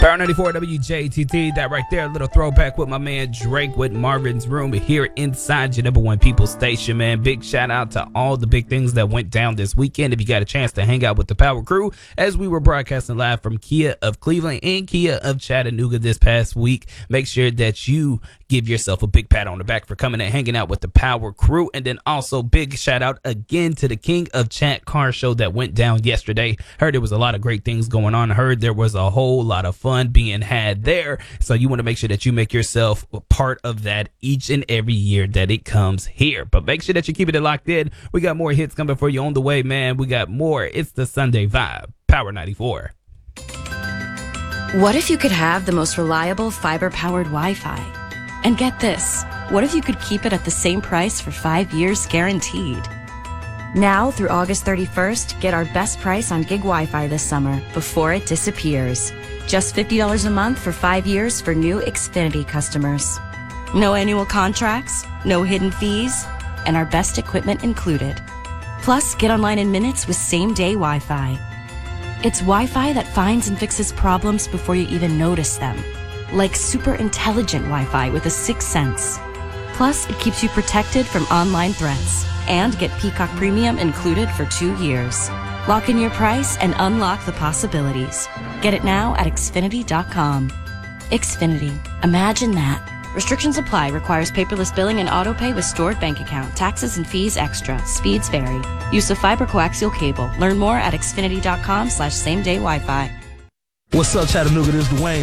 Power 94 WJTT, that right there, a little throwback with my man Drake with Marvin's Room here inside your number one people station, man. Big shout out to all the big things that went down this weekend. If you got a chance to hang out with the Power Crew, as we were broadcasting live from Kia of Cleveland and Kia of Chattanooga this past week, make sure that you give yourself a big pat on the back for coming and hanging out with the Power Crew. And then also big shout out again to the King of Chat car show that went down yesterday. Heard there was a lot of great things going on. Heard there was a whole lot of fun being had there. So you want to make sure that you make yourself a part of that each and every year that it comes here. But make sure that you're keeping it locked in. We got more hits coming for you on the way, man. We got more. It's the Sunday Vibe. Power 94. What if you could have the most reliable fiber-powered Wi-Fi? And get this, what if you could keep it at the same price for 5 years guaranteed? Now through August 31st, get our best price on gig Wi-Fi this summer before it disappears. Just $50 a month for 5 years for new Xfinity customers. No annual contracts, no hidden fees, and our best equipment included. Plus, get online in minutes with same-day Wi-Fi. It's Wi-Fi that finds and fixes problems before you even notice them. Like super intelligent Wi-Fi with a sixth sense. Plus, it keeps you protected from online threats. And get Peacock Premium included for 2 years. Lock in your price and unlock the possibilities. Get it now at Xfinity.com. Xfinity. Imagine that. Restrictions apply. Requires paperless billing and autopay with stored bank account. Taxes and fees extra. Speeds vary. Use of fiber coaxial cable. Learn more at Xfinity.com/same-day Wi-Fi. What's up, Chattanooga? This is Dwayne.